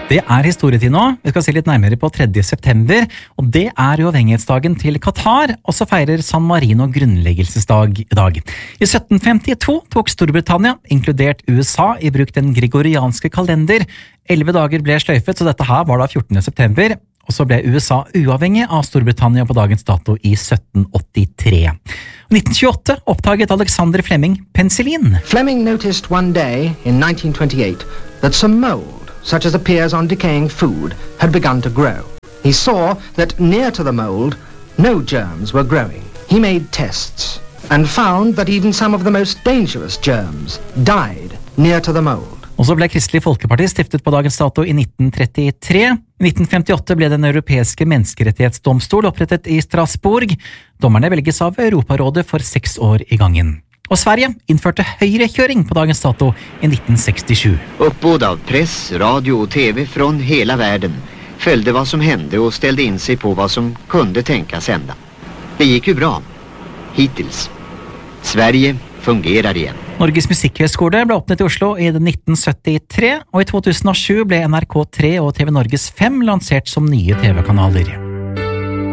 Det historietid nå. Vi skal se litt nærmere på 3. september, og det uavhengighetsdagen til Qatar, og så feirer San Marino grunnleggelsesdag i dag. I 1752 tok Storbritannia, inkludert USA, i bruk den gregorianske kalender. 11 dager ble sløyfet, så dette her var da 14. september, og så ble USA uavhengig av Storbritannia på dagens dato i 1783. I 1928 oppdaget Alexander Fleming penicillin. Fleming noticed one day in 1928 that some mold, such as appears on decaying food, had begun to grow. He saw that near to the mold, no germs were growing. He made tests and found that even some of the most dangerous germs died near to the mold. Og så ble Kristelig Folkeparti stiftet på dagens dato i 1933. I 1958 ble den europeiske menneskerettighetsdomstol opprettet i Strasbourg. Dommerne velges av Europarådet for 6 år i gangen. Og Sverige innførte høyrekjøring på dagens dato i 1967. Uppbåd av press, radio och tv från hela världen följde vad som hände och ställde in sig på vad som kunde tänkas hända. Det gick ju bra. Hittills. Sverige fungerar igen. Norges Musikkhøgskole ble åpnet i Oslo i 1973, og i 2007 ble NRK3 og TV Norges 5 lansert som nye TV-kanaler.